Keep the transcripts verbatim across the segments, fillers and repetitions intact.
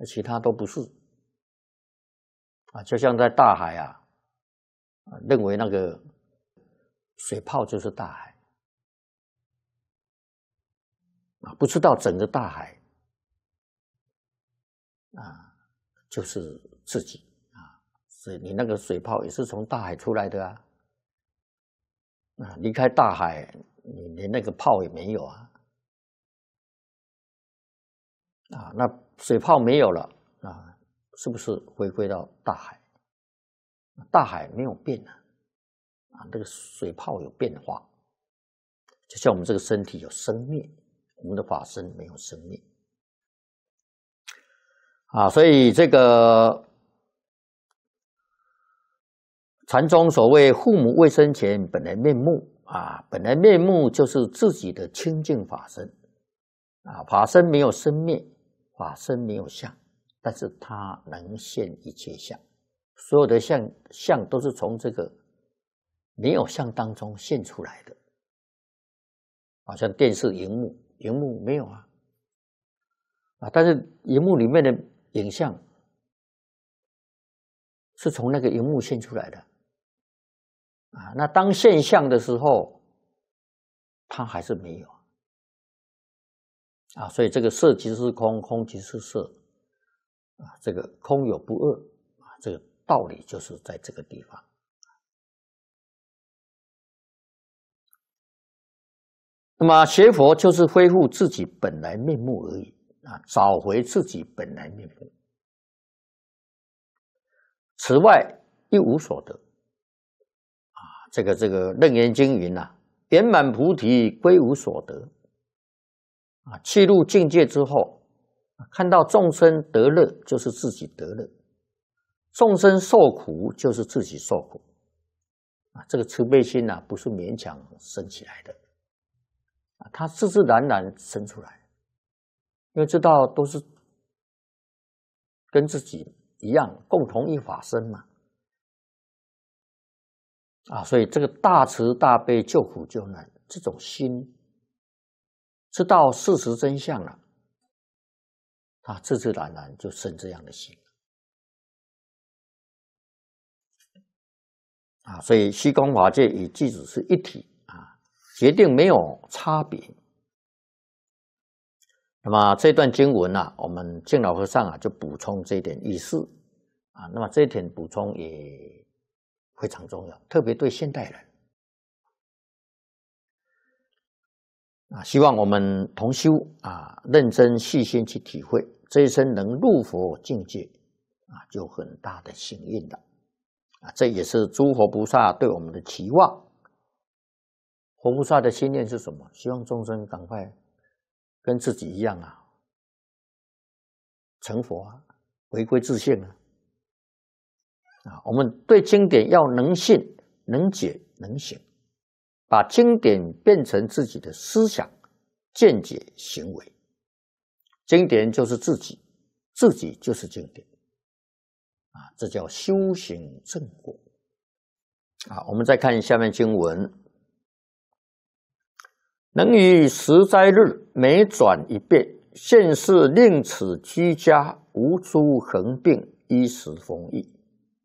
其他都不是啊。就像在大海啊，认为那个水泡就是大海啊，不知道整个大海啊就是自己啊，所以你那个水泡也是从大海出来的啊。啊，离开大海，你连那个泡也没有啊。啊，那水泡没有了啊，是不是回归到大海？大海没有变啊，啊，这个水泡有变化，就像我们这个身体有生灭，我们的法身没有生灭啊，所以这个禅宗所谓父母未生前本来面目啊，本来面目就是自己的清净法身啊，法身没有生灭，法身没有相，但是它能现一切相，所有的相相都是从这个没有相当中现出来的，好像电视荧幕，荧幕没有啊，啊，但是荧幕里面的影像是从那个荧幕现出来的啊，那当现象的时候，它还是没有啊，所以这个色即是空，空即是色啊，这个空有不二啊，这个道理就是在这个地方。那么学佛就是恢复自己本来面目而已啊，找回自己本来面目。此外一无所得啊，这个这个楞严经云啊，圆满菩提归无所得啊，契入境界之后，看到众生得乐就是自己得乐，众生受苦就是自己受苦啊，这个慈悲心啊，不是勉强生起来的啊，它自自然然生出来，因为知道都是跟自己一样，共同一法身嘛啊，所以这个大慈大悲救苦救难这种心，知道事实真相了，他自自然然就生这样的心啊，所以虚空法界与具足是一体啊，决定没有差别。那么这段经文啊，我们净老和尚啊就补充这一点意思啊，那么这一点补充也非常重要，特别对现代人啊，希望我们同修啊，认真细心去体会，这一生能入佛境界啊，就很大的幸运了啊，这也是诸佛菩萨对我们的期望。佛菩萨的心念是什么？希望众生赶快跟自己一样啊，成佛啊，回归自性啊！啊，我们对经典要能信、能解、能行，把经典变成自己的思想、见解、行为。经典就是自己，自己就是经典啊，这叫修行正果啊。我们再看下面经文。能于十斋日每转一遍，现世令此居家无诸横病，衣食丰裕。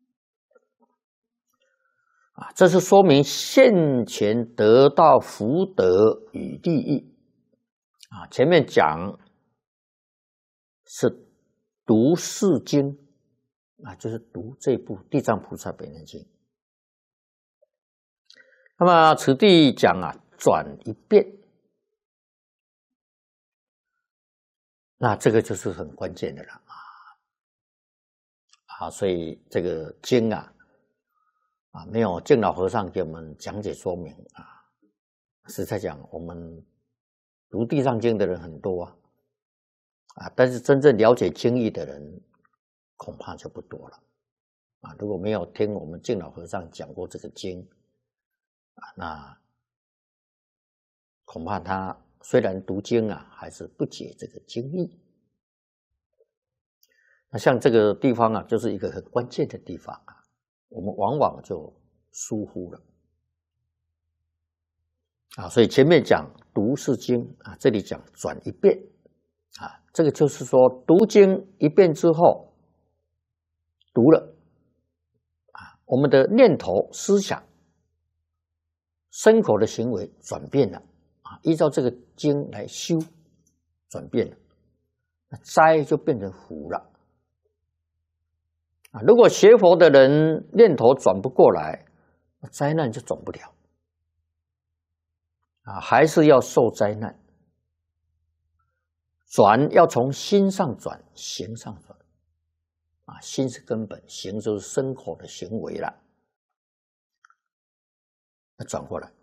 啊，这是说明现前得到福德与利益啊。前面讲是读四经啊，就是读这部《地藏菩萨本愿经》。那么此地讲啊，转一遍。那这个就是很关键的了啊！啊，所以这个经啊，啊，没有净老和尚给我们讲解说明啊。实在讲，我们读地藏经的人很多啊，啊，但是真正了解经义的人恐怕就不多了啊。如果没有听我们净老和尚讲过这个经啊，那恐怕他虽然读经啊，还是不解这个经义。那像这个地方啊，就是一个很关键的地方啊，我们往往就疏忽了啊。所以前面讲读是经啊，这里讲转一遍啊， 这个就是说，读经一遍之后，读了啊，我们的念头、思想、身口的行为转变了啊，依照这个经来修，转变了，那灾就变成福了啊。如果学佛的人念头转不过来，灾难就转不了啊，还是要受灾难。转要从心上转，行上转啊，心是根本，行就是身口的行为了，要转过来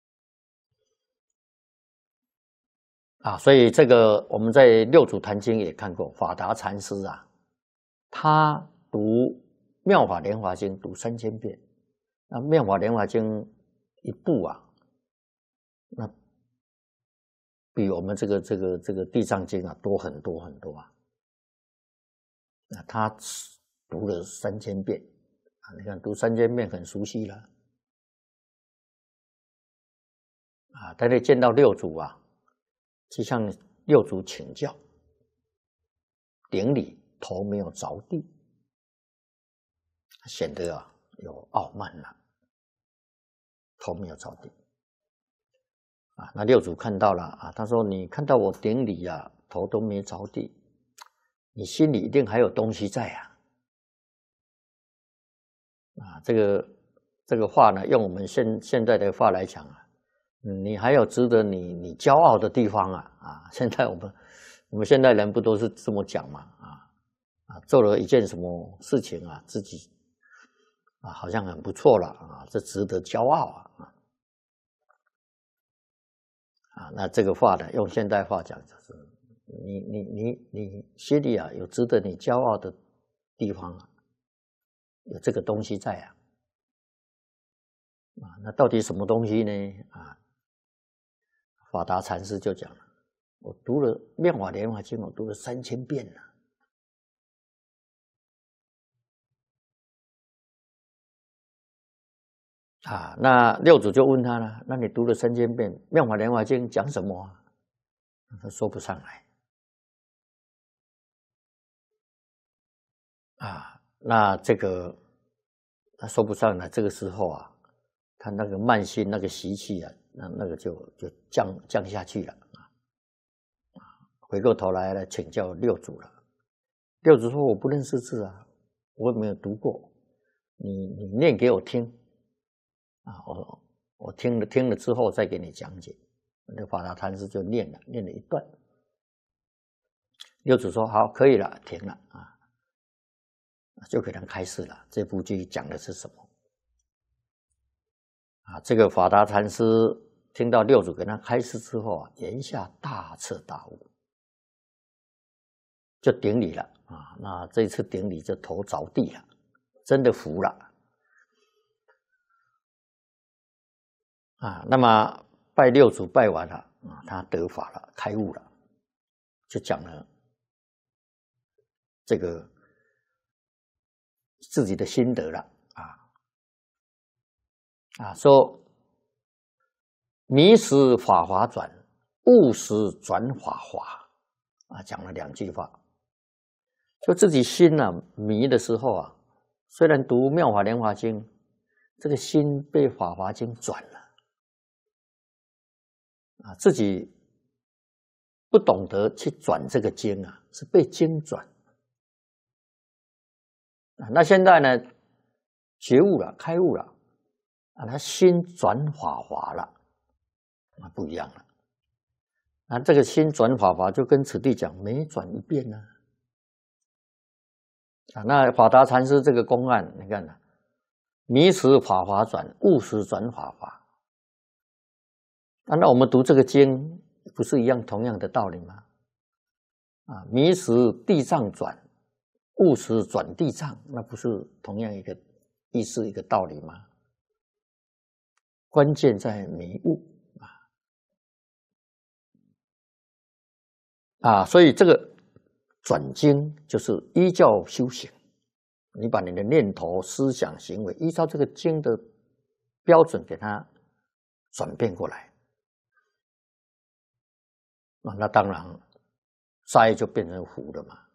啊。所以这个我们在六祖坛经也看过，法达禅师啊，他读《妙法莲华经》读三千遍，那《妙法莲华经》一部啊，那比我们这个这个这个地藏经啊多很多很多啊。那他读了三千遍啊，你看读三千遍很熟悉了啊。他得见到六祖啊，去向六祖请教，顶礼头没有着地，显得啊有傲慢了，头没有着地啊。那六祖看到了啊，他说：“你看到我顶礼啊，头都没着地，你心里一定还有东西在啊。”啊，这个这个话呢，用我们现现在的话来讲啊，嗯，你还有值得你你骄傲的地方啊啊！现在我们我们现代人不都是这么讲嘛啊啊，做了一件什么事情啊，自己啊好像很不错了啊，这值得骄傲啊啊！啊，那这个话呢，用现代话讲就是，你你你你心里啊有值得你骄傲的地方啊，有这个东西在啊。啊，那到底什么东西呢？啊，法达禅师就讲了，我读了《妙法莲华经》，我读了三千遍了。啊，那六祖就问他了，那你读了三千遍《妙法莲华经》讲什么啊？他说不上来。啊，那这个他说不上来，这个时候啊，他那个慢心、那个习气啊，那那个就就降降下去了啊。回过头来来请教六祖了。六祖说：“我不认识字啊，我也没有读过，你你念给我听啊，我我听了听了之后再给你讲解。”那法达禅师就念了，念了一段。六祖说：“好，可以了，停了啊。”就给他开示了。这部剧讲的是什么？啊，这个法达禅师听到六祖给他开示之后啊，言下大彻大悟，就顶礼了啊。那这一次顶礼就头着地了，真的服了啊。那么拜六祖拜完了啊，他得法了，开悟了，就讲了这个自己的心得了啊啊，说迷时法华转，悟时转法华啊，讲了两句话。就自己心啊迷的时候啊，虽然读《妙法莲华经》，这个心被《法华经》转了啊，自己不懂得去转这个经啊，是被经转啊。那现在呢，觉悟了，开悟了啊，他心转法华了啊，不一样了。那这个心转法华，就跟此地讲，每转一遍呢。啊，那法达禅师这个公案，你看呢、啊，迷时法华转，悟时转法华。啊，那我们读这个经，不是一样同样的道理吗？啊，迷时地藏转，悟时转地藏，那不是同样一个意思一个道理吗？关键在迷悟啊啊，所以这个转经就是依教修行，你把你的念头、思想、行为依照这个经的标准给它转变过来啊，那当然灾就变成福了嘛。